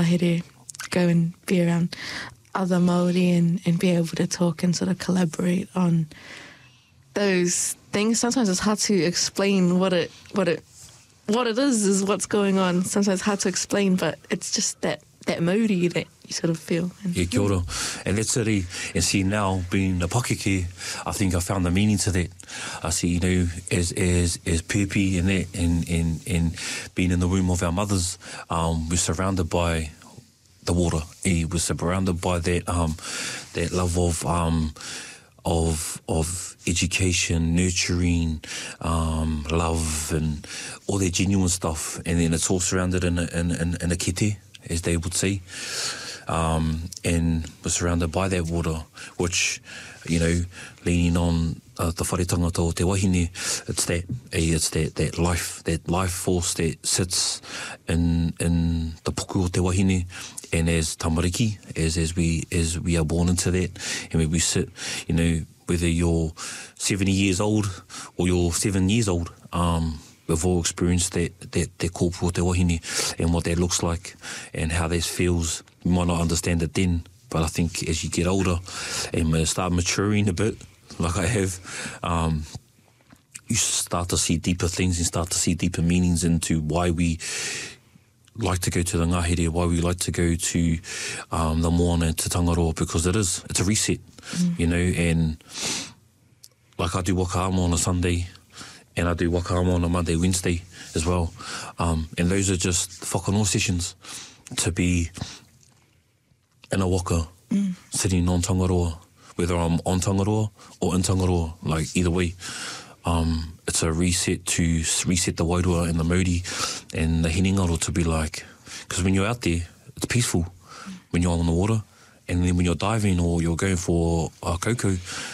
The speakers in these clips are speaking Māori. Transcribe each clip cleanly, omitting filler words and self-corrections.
ngahere, go and be around other Māori and be able to talk and sort of collaborate on those things. Sometimes it's hard to explain what it is what's going on. Sometimes it's hard to explain, but it's just that mauri that you sort of feel. Yeah, kia ora. And that's it. And see, now being a pakeke, I think I found the meaning to that. I see, you know, as Pepe and that, and being in the womb of our mothers, we're surrounded by the water. We're surrounded by that love of education, nurturing, love, and all that genuine stuff. And then it's all surrounded in a kete, as they would say. And we're surrounded by that water, which, you know, leaning on the whare tangata o te wahine, it's that life force that sits in the puku o te wahine. And as tamariki, as we are born into that, and when we sit, you know, whether you're 70 years old or you're 7 years old, we've all experienced that kōpū o te wahine and what that looks like and how that feels. You might not understand it then, but I think as you get older and start maturing a bit, like I have, you start to see deeper things and start to see deeper meanings into why we like to go to the ngahere, why we like to go to the moana and te Tangaroa, because it's a reset, you know. And like I do wakaama on a Sunday, and I do wakaama on a Monday, Wednesday as well, and those are just whakanoa sessions to be in a waka, sitting on Tangaroa, whether I'm on Tangaroa or in Tangaroa, like either way. It's a reset to reset the wairua and the mauri and the hinengaro to be like, because when you're out there, it's peaceful when you're on the water, and then when you're diving or you're going for a koukou,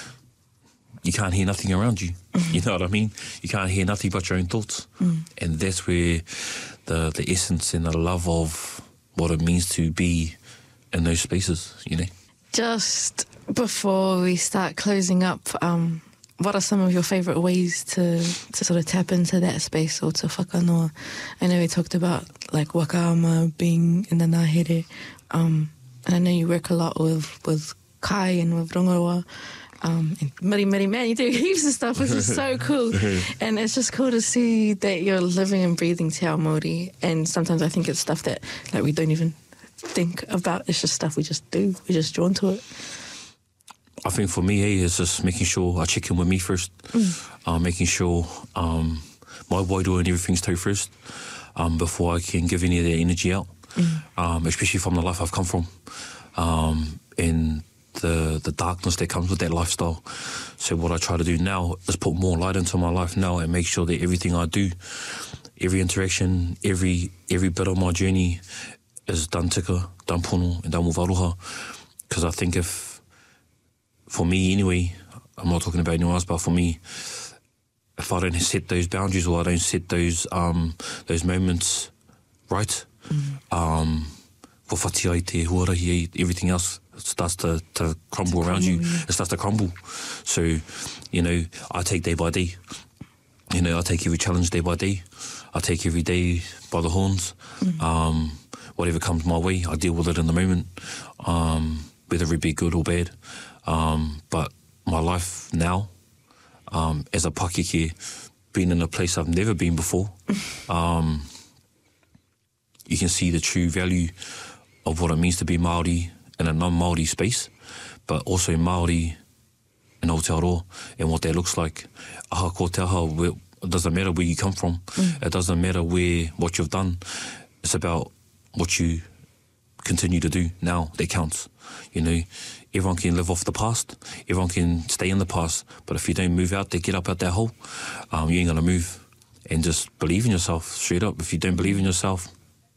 you can't hear nothing around you. You know what I mean? You can't hear nothing but your own thoughts. And that's where the essence and the love of what it means to be in those spaces, you know. Just before we start closing up, what are some of your favourite ways to sort of tap into that space or to whakanoa? I know we talked about like wakaama, being in the ngahere, and I know you work a lot with kai and with rongoa, and miri, man, you do heaps of stuff, which is so cool. And it's just cool to see that you're living and breathing te ao Māori, and sometimes I think it's stuff that like we don't even think about. It's just stuff we just do. We're just drawn to it. I think for me, it's just making sure I check in with me first, making sure my wairua and everything's tau first, before I can give any of that energy out, especially from the life I've come from, and the darkness that comes with that lifestyle. So what I try to do now is put more light into my life now and make sure that everything I do, every interaction, every bit of my journey is done tika, done pono, and done with aroha. Because I think for me anyway, I'm not talking about anyone else, but for me, if I don't set those boundaries or I don't set those moments right, for whatiai te huarahi, everything else starts to crumble around you. It starts to crumble. So, you know, I take day by day. You know, I take every challenge day by day. I take every day by the horns. Whatever comes my way, I deal with it in the moment, whether it be good or bad. But my life now, as a pakeke, being in a place I've never been before, you can see the true value of what it means to be Māori in a non-Māori space, but also Māori in Aotearoa and what that looks like. Aha ko te aha, it doesn't matter where you come from. It doesn't matter what you've done. It's about what you continue to do now that counts. You know, everyone can live off the past, everyone can stay in the past, but if you don't move out there, get up out that hole, you ain't gonna move. And just believe in yourself, straight up. If you don't believe in yourself,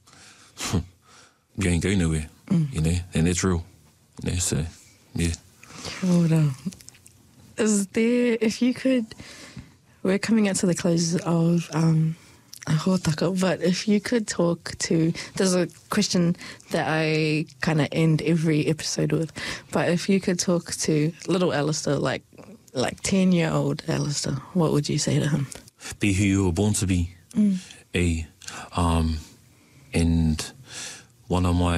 you ain't going nowhere, you know, and that's real. You know, so, yeah. Hold on. Is there, if you could, we're coming out to the close of Hōtaka, but if you could talk to, there's a question that I kind of end every episode with, but if you could talk to little Alistair, like 10-year-old Alistair, what would you say to him? Be who you were born to be. And one of my